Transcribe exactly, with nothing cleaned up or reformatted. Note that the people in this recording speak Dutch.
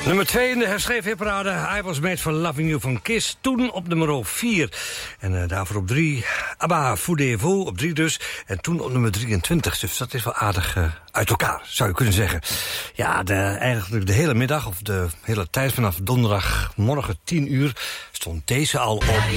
Nummer twee in de herschreven hitparade. I Was Made for Loving You van Kiss. Toen op nummer vier. En uh, daarvoor op drie. Abba, Foudez-vous op drie dus. En toen op nummer drieëntwintig. Dus dat is wel aardig uh, uit elkaar, zou je kunnen zeggen. Ja, de, eigenlijk de hele middag of de hele tijd vanaf donderdagmorgen tien uur stond deze al op.